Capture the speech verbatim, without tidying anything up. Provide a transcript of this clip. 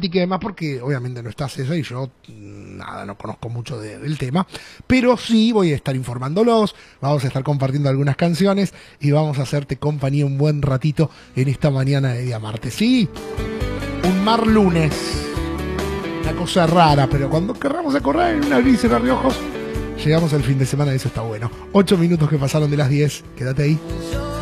política y demás, porque obviamente no está César y yo nada, no conozco mucho de, del tema, pero sí voy a estar informándolos, vamos a estar compartiendo algunas canciones y vamos a hacerte compañía un buen ratito en esta mañana de día martes. Sí, un mar lunes, una cosa rara, pero cuando querramos a correr en una gris en Riojos, llegamos al fin de semana y eso está bueno. Ocho minutos que pasaron de las diez, quédate ahí.